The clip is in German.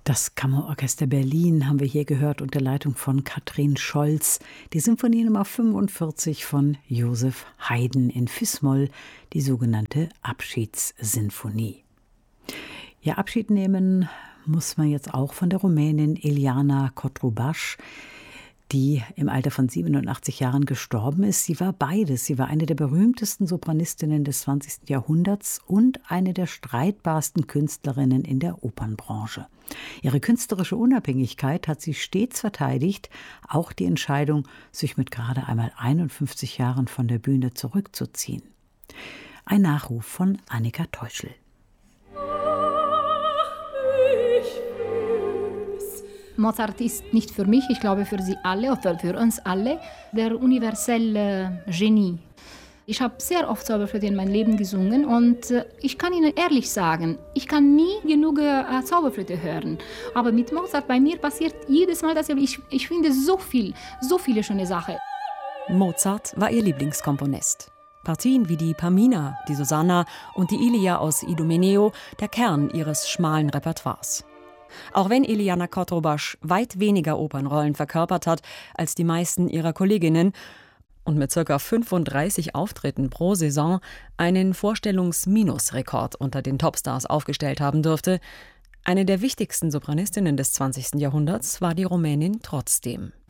Das Kammerorchester Berlin haben wir hier gehört unter Leitung von Katrin Scholz. Die Symphonie Nummer 45 von Joseph Haydn in Fis-Moll, die sogenannte Abschiedssinfonie. Ja, Abschied nehmen muss man jetzt auch von der Rumänin Iliana Cotrubas, die im Alter von 87 Jahren gestorben ist. Sie war beides. Sie war eine der berühmtesten Sopranistinnen des 20. Jahrhunderts und eine der streitbarsten Künstlerinnen in der Opernbranche. Ihre künstlerische Unabhängigkeit hat sie stets verteidigt, auch die Entscheidung, sich mit gerade einmal 51 Jahren von der Bühne zurückzuziehen. Ein Nachruf von Annika Teuschl. Mozart ist nicht für mich, ich glaube für Sie alle, für uns alle, der universelle Genie. Ich habe sehr oft Zauberflöte in meinem Leben gesungen und ich kann Ihnen ehrlich sagen, ich kann nie genug Zauberflöte hören. Aber mit Mozart bei mir passiert jedes Mal dasselbe. Ich finde so viele schöne Sachen. Mozart war ihr Lieblingskomponist. Partien wie die Pamina, die Susanna und die Ilia aus Idomeneo, der Kern ihres schmalen Repertoires. Auch wenn Iliana Cotrubas weit weniger Opernrollen verkörpert hat als die meisten ihrer Kolleginnen und mit ca. 35 Auftritten pro Saison einen Vorstellungs-Minus-Rekord unter den Topstars aufgestellt haben dürfte, eine der wichtigsten Sopranistinnen des 20. Jahrhunderts war die Rumänin trotzdem.